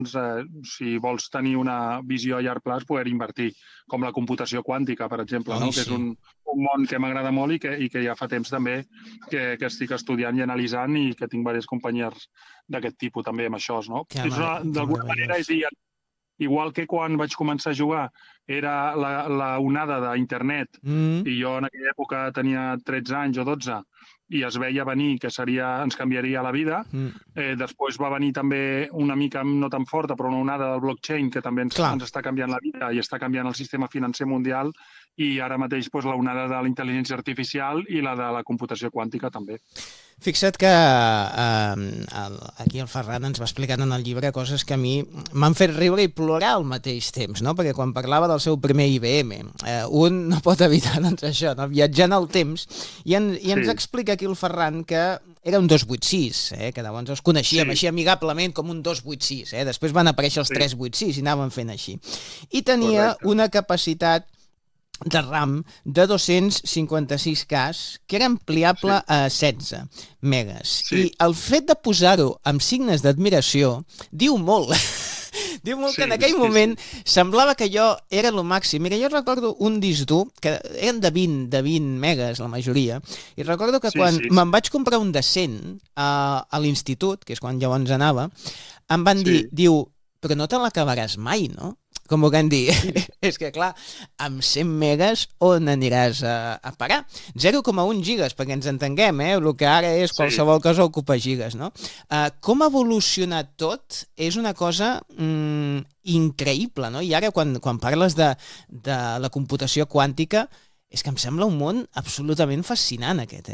si vols tenir una visió a llarg plaç, poder invertir, com la computació quàntica, per exemple, que és un món que m'agrada molt i que ja fa temps també que estic estudiant i analitzant i que tinc diverses companyies d'aquest tipus també amb això. D'alguna manera és igual que quan vaig començar a jugar era la onada d'internet i jo en aquella època tenia 13 anys o 12 i es veia venir que ens canviaria la vida. Després va venir també una mica no tan forta, però una onada del blockchain que també ens està canviant la vida i està canviant el sistema financer mundial i ara mateix la onada de la intel·ligència artificial i la de la computació quàntica també. Fixa't que aquí el Ferran ens va explicant en el llibre coses que a mi m'han fet riure i plorar al mateix temps, no? Perquè quan parlava del seu primer IBM, un no pot evitar això, viatjar en el temps, i ens explica aquí el Ferran que era un 286, que llavors els coneixíem així amigablement com un 286, després van aparèixer els 386 i anaven fent així. I tenia una capacitat de RAM de 256K que era ampliable a 16 megas. I el fet de posar-ho amb signes d'admiració diu molt. Diu molt que en aquell moment semblava que allò era el màxim. Mira, jo recordo un disc dur, que eren de 20 megas la majoria, i recordo que quan me'n vaig comprar un de 100 a l'institut, que és quan llavors anava, em van dir, però no te l'acabaràs mai, no? Com ho can dir, és que clar, amb 100 megas on aniràs a parar? 0,1 gigas, perquè ens entenguem, el que ara és qualsevol cosa ocupa gigas, no? Com ha evolucionat tot és una cosa increïble, no? I ara quan parles de la computació quàntica, és que em sembla un món absolutament fascinant aquest,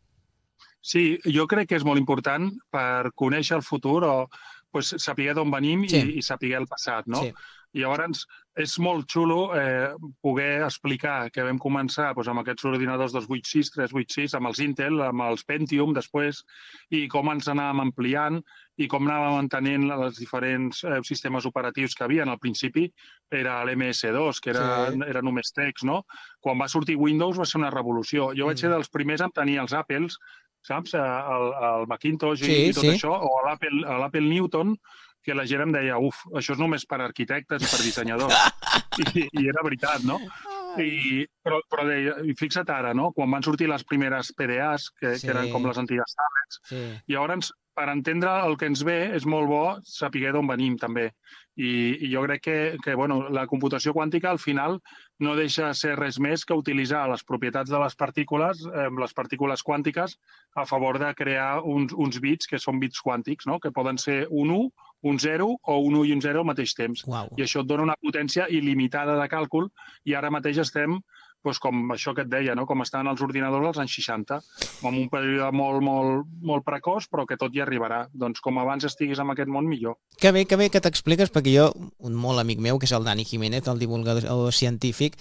Sí, jo crec que és molt important per conèixer el futur o saber d'on venim i saber el passat, no? I llavors és molt xulo poder explicar que vam començar amb aquests ordinadors 286, 386, amb els Intel, amb els Pentium després, i com ens anàvem ampliant i com anàvem mantenint els diferents sistemes operatius que havia. Al principi era l'MS2, que era només text, no? Quan va sortir Windows va ser una revolució. Jo vaig ser dels primers a tenir els Apples, saps? El Macintosh i tot això, o l'Apple Newton, que la gent em deia, això és només per arquitectes i per dissenyadors. I era veritat, no? Però fixa't ara, no? Quan van sortir les primeres PDAs, que eren com les antigues tablets, llavors, per entendre el que ens ve, és molt bo saber d'on venim, també. I jo crec que la computació quàntica, al final, no deixa de ser res més que utilitzar les propietats de les partícules quàntiques, a favor de crear uns bits que són bits quàntics, no? Que poden ser un 1, un 0 o un 1 i un 0 al mateix temps. I això et dona una potència il·limitada de càlcul i ara mateix estem, com això que et deia, com estan els ordinadors als anys 60, amb un període molt precoç, però que tot hi arribarà. Doncs com abans estiguis en aquest món, millor. Que bé que t'expliques, perquè jo, un molt amic meu, que és el Dani Jiménez, el divulgador científic,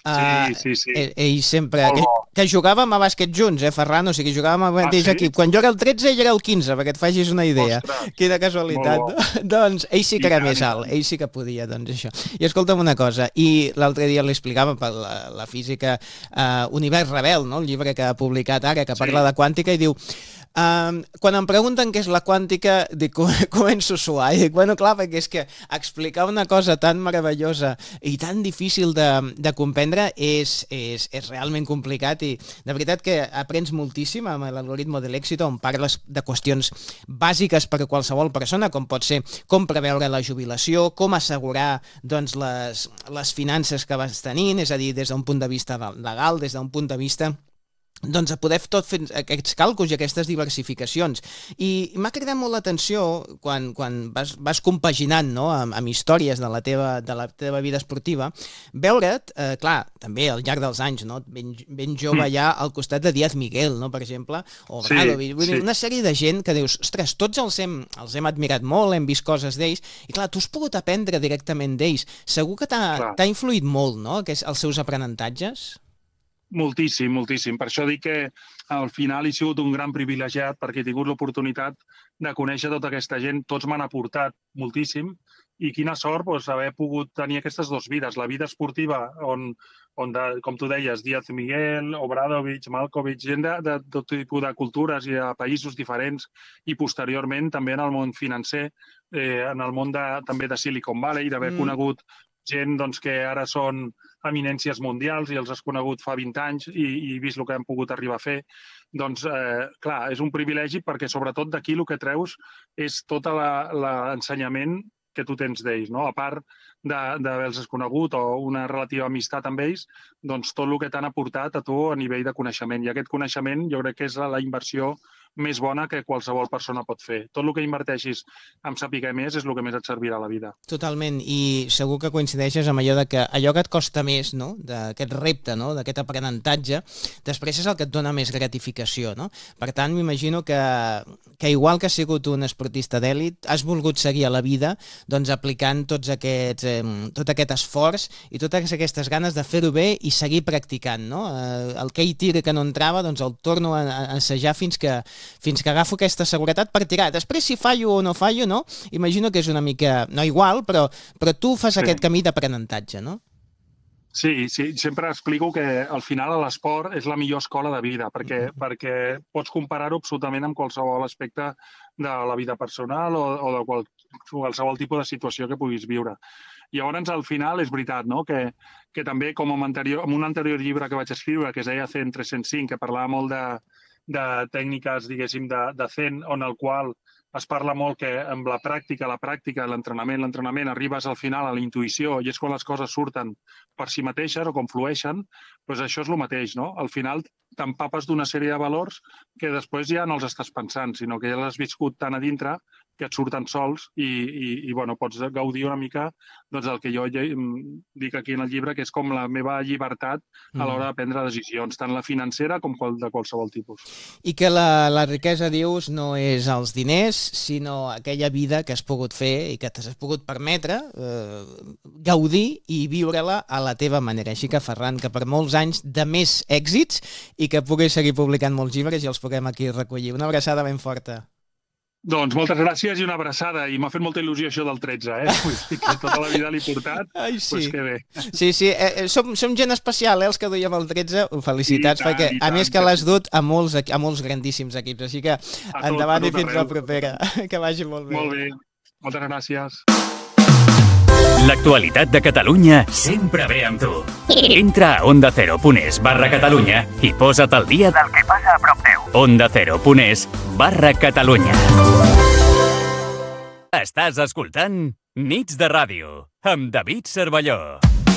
ell sempre... Que jugàvem a bàsquet junts, Ferran? O sigui, jugàvem al mateix equip. Quan jo era el 13, ell era el 15, perquè et facis una idea. Quina casualitat. Doncs ell sí que era més alt, ell sí que podia, doncs això. I escolta'm una cosa, i l'altre dia l'explicava per la física Univers Rebel, el llibre que ha publicat ara, que parla de quàntica, i diu quan em pregunten què és la quàntica, dic, començo a suar, i dic, bueno, clar, perquè és que explicar una cosa tan meravellosa i tan difícil de comprendre és realment complicat, i de veritat que aprens moltíssim amb l'algoritmo de l'èxito, on parles de qüestions bàsiques per a qualsevol persona, com pot ser com preveure la jubilació, com assegurar les finances que vas tenint, és a dir, des d'un punt de vista legal, des d'un punt de vista a poder tot fer aquests càlculs i aquestes diversificacions. I m'ha cridat molt l'atenció quan vas compaginant amb històries de la teva vida esportiva, veure't, clar, també al llarg dels anys, ben jove ja al costat de Díaz Miguel, per exemple, o Bradovic, una sèrie de gent que dius, ostres, tots els hem admirat molt, hem vist coses d'ells, i clar, tu has pogut aprendre directament d'ells. Segur que t'ha influït molt, no?, els seus aprenentatges? Moltíssim, moltíssim. Per això dic que al final he sigut un gran privilegiat perquè he tingut l'oportunitat de conèixer tota aquesta gent. Tots m'han aportat moltíssim i quina sort haver pogut tenir aquestes dues vides. La vida esportiva, on com tu deies, Díaz Miguel, Obradovic, Malkovich, gent de tot tipus de cultures i de països diferents, i posteriorment també en el món financer, en el món també de Silicon Valley, d'haver conegut gent que ara són eminències mundials i els has conegut fa 20 anys i vist el que han pogut arribar a fer. Doncs, clar, és un privilegi perquè sobretot d'aquí el que treus és tot l'ensenyament que tu tens d'ells, no? A part d'haver-los conegut o una relativa amistat amb ells, doncs tot el que t'han aportat a tu a nivell de coneixement. I aquest coneixement jo crec que és la inversió més bona que qualsevol persona pot fer. Tot el que inverteixis en saber més és el que més et servirà a la vida. Totalment, i segur que coincideixes amb allò que allò que et costa més, no? D'aquest repte, no? D'aquest aprenentatge, després és el que et dona més gratificació, no? Per tant, m'imagino que igual que has sigut un esportista d'èlit, has volgut seguir a la vida aplicant tot aquest esforç i totes aquestes ganes de fer-ho bé i seguir practicant, no? El que hi tira que no entrava, doncs el torno a assajar fins que agafo aquesta seguretat per tirar. Després, si fallo o no fallo, no? Imagino que és una mica, no igual, però tu fas aquest camí d'aprenentatge, no? Sí, sempre explico que al final l'esport és la millor escola de vida, perquè pots comparar-ho absolutament amb qualsevol aspecte de la vida personal o de qualsevol tipus de situació que puguis viure. Llavors, al final, és veritat, no? Que també, com en un anterior llibre que vaig escriure, que es deia Zen 305, que parlava molt de tècniques, diguéssim, de Zen, on el qual es parla molt que amb la pràctica, l'entrenament, arribes al final a la intuïció i és quan les coses surten per si mateixes o com flueixen, doncs això és el mateix, no? Al final t'empapes d'una sèrie de valors que després ja no els estàs pensant, sinó que ja l'has viscut tan a dintre que et surten sols i pots gaudir una mica del que jo dic aquí en el llibre, que és com la meva llibertat a l'hora de prendre decisions, tant la financera com de qualsevol tipus. I que la riquesa, dius, no és els diners, sinó aquella vida que has pogut fer i que t'has pogut permetre gaudir i viure-la a la teva manera. Així que, Ferran, que per molts anys de més èxits i que puguis seguir publicant molts llibres i els puguem aquí recollir. Una abraçada ben forta. Doncs moltes gràcies i una abraçada. I m'ha fet molta il·lusió això del 13, que tota la vida l'he portat. Ai, sí. Doncs que bé. Sí. Som gent especial, els que duiem el 13. Felicitats, perquè a més que l'has dut a molts grandíssims equips. Així que endavant i fins la propera. Que vagi molt bé. Molt bé. Moltes gràcies. L'actualitat de Catalunya sempre ve amb tu. Entra a ondacero.es/Catalunya i posa't al dia del que passa a prop teu. ondacero.es/Catalunya. Estàs escoltant Nits de Ràdio amb David Cervelló.